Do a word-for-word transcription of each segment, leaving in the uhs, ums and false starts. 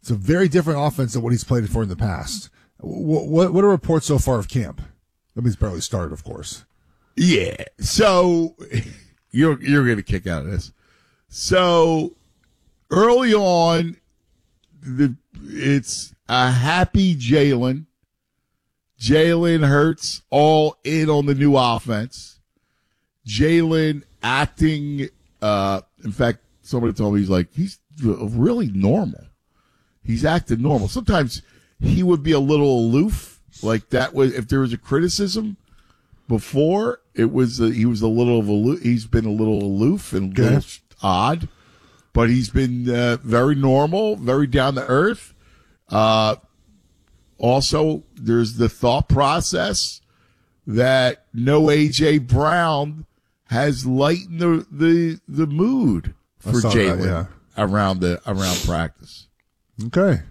It's a very different offense than what he's played for in the past. What what, what are reports so far of camp? I mean, he's barely started, of course. Yeah. So you're you're gonna kick out of this. So early on, the it's a happy Jalen. Jalen Hurts all in on the new offense. Jalen acting. Uh, in fact, somebody told me he's like he's really normal. He's acting normal. Sometimes he would be a little aloof, like that was if there was a criticism before. It was uh, he was a little of aloof. He's been a little aloof and a little odd, but he's been uh, very normal, very down to earth. Uh, also, there's the thought process that no A J Brown has lightened the the, the mood for Jalen yeah. around the around practice. Okay.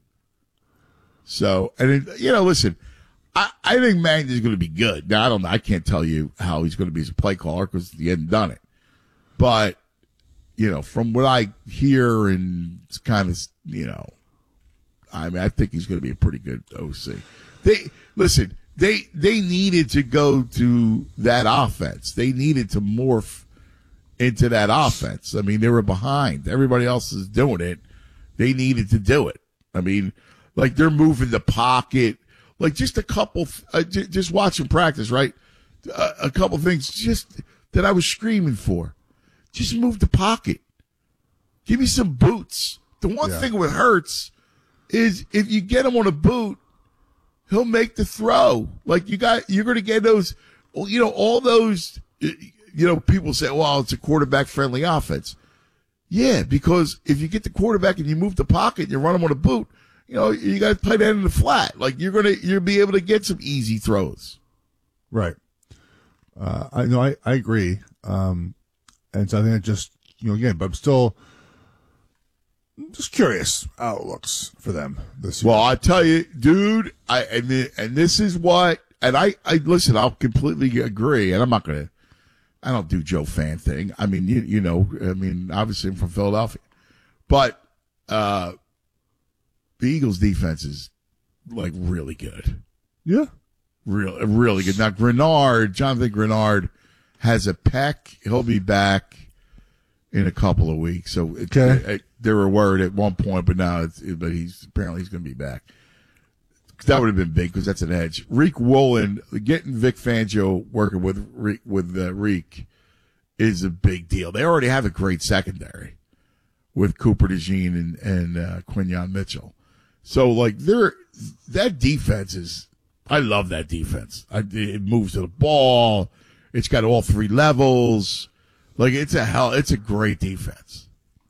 So, and it, you know, listen, I, I think Magny is going to be good. Now, I don't know. I can't tell you how he's going to be as a play caller because he hadn't done it. But, you know, from what I hear and it's kind of, you know, I mean, I think he's going to be a pretty good O C. They, listen, they, they needed to go to that offense. They needed to morph into that offense. I mean, they were behind. Everybody else is doing it. They needed to do it. I mean, like they're moving the pocket, like just a couple, uh, j- just watching practice, right? Uh, a couple things just that I was screaming for. Just move the pocket. Give me some boots. The one yeah. thing with Hurts is if you get him on a boot, he'll make the throw. Like you got, you're going to get those, you know, all those, you know, people say, well, it's a quarterback friendly offense. Yeah, because if you get the quarterback and you move the pocket and you run him on a boot, you know, you got to play that in the flat. Like you're going to, you'll be able to get some easy throws. Right. Uh, I know, I, I agree. Um, and so I think it just, you know, again, but I'm still just curious how it looks for them this year. Well, I tell you, dude, I, and, the, and this is what, and I, I, listen, I'll completely agree, and I'm not going to, I don't do Joe Fan thing. I mean, you, you know, I mean, obviously I'm from Philadelphia, but, uh, the Eagles defense is like really good. Yeah. Real, really good. Now, Grenard, Jonathan Grenard has a peck. He'll be back in a couple of weeks. So it, okay. it, it, they were worried at one point, but now it's, it, but he's apparently he's going to be back. That would have been big because that's an edge. Reek Woolen, getting Vic Fangio working with Reek, with uh, Reek is a big deal. They already have a great secondary with Cooper DeJean and, and uh, Quinyon Mitchell. So, like, they're, that defense is, I love that defense. I, it moves to the ball. It's got all three levels. Like, it's a hell, it's a great defense.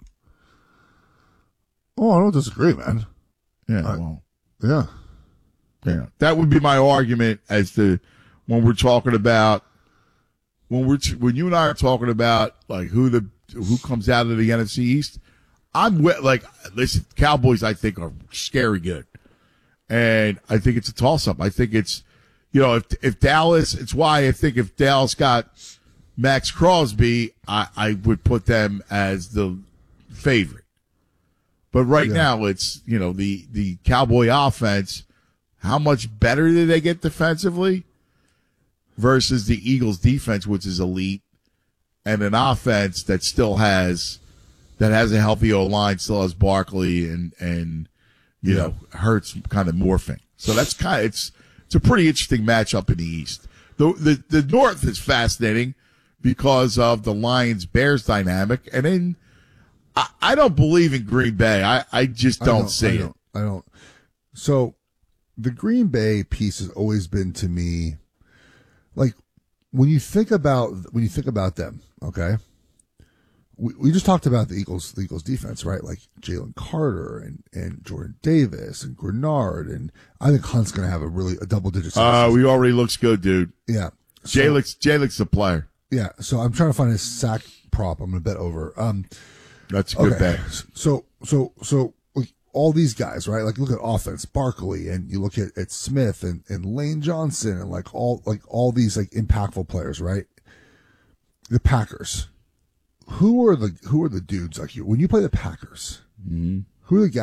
Oh, I don't disagree, man. Yeah, I, well. Yeah. Yeah. That would be my argument as to when we're talking about, when we're, when you and I are talking about, like, who the, who comes out of the N F C East. I'm with, like, listen, Cowboys, I think, are scary good. And I think it's a toss-up. I think it's, you know, if if Dallas, it's why I think if Dallas got Max Crosby, I, I would put them as the favorite. But right yeah. now, it's, you know, the, the Cowboy offense, how much better did they get defensively versus the Eagles defense, which is elite, and an offense that still has, that has a healthy O-line, still has Barkley and, and, you yeah. know, Hurts kind of morphing. So that's kind of, it's, it's a pretty interesting matchup in the East. The, the, the North is fascinating because of the Lions-Bears dynamic. And then I, I don't believe in Green Bay. I, I just don't, I don't see I it. Don't, I don't. So the Green Bay piece has always been to me, like, when you think about, when you think about them, okay? We, we just talked about the Eagles, the Eagles defense, right? Like Jalen Carter and, and Jordan Davis and Grenard. And I think Hunt's going to have a really, a double digit. Uh, we already looks good, dude. Yeah. So, Jalen's, Jalen's the player. Yeah. So I'm trying to find a sack prop. I'm going to bet over. Um, That's a good okay. bet. So, so, so like, all these guys, right? Like look at offense, Barkley, and you look at, at Smith and, and Lane Johnson and like all, like all these like impactful players, right? The Packers. Who are the who are the dudes like you when you play the Packers? Mm-hmm. Who are the guys?